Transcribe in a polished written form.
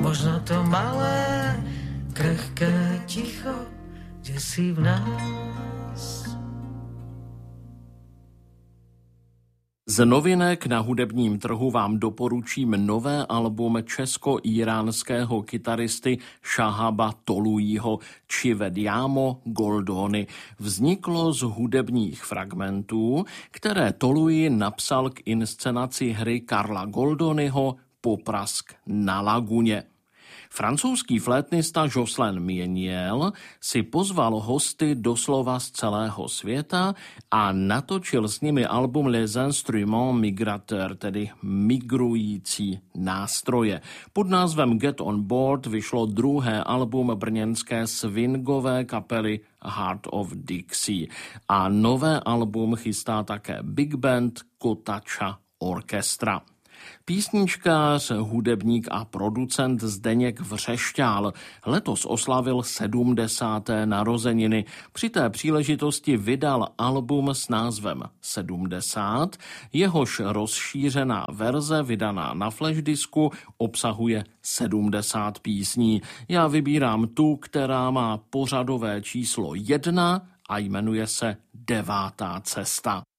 Možno to malé, krehké ticho, kde si v nás. Z novinek na hudebním trhu vám doporučím nové album česko-íránského kytaristy Shahaba Toluiho Ci vediamo Goldoni. Vzniklo z hudebních fragmentů, které Tolui napsal k inscenaci hry Karla Goldoniho Poprask na laguně. Francouzský flétnista Jocelyn Mieniel si pozval hosty doslova z celého světa a natočil s nimi album Les Instruments Migrateurs, tedy migrující nástroje. Pod názvem Get on Board vyšlo druhé album brněnské swingové kapely Heart of Dixie a nové album chystá také big band Kotača Orchestra. Písničkář, hudebník a producent Zdeněk Vřešťál letos oslavil 70. narozeniny. Při té příležitosti vydal album s názvem 70, jehož rozšířená verze vydaná na flashdisku obsahuje 70 písní. Já vybírám tu, která má pořadové číslo 1 a jmenuje se 9. cesta.